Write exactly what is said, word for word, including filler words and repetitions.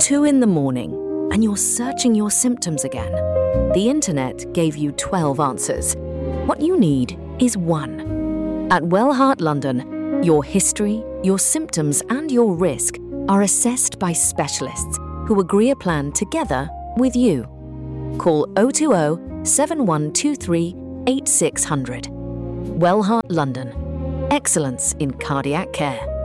two in the morning and you're searching your symptoms again. The internet gave you twelve answers. What you need is one. At Wellheart London, your history, your symptoms and your risk are assessed by specialists who agree a plan together with you. Call zero two zero, seven one two three, eight six zero zero. Wellheart London. Excellence in cardiac care.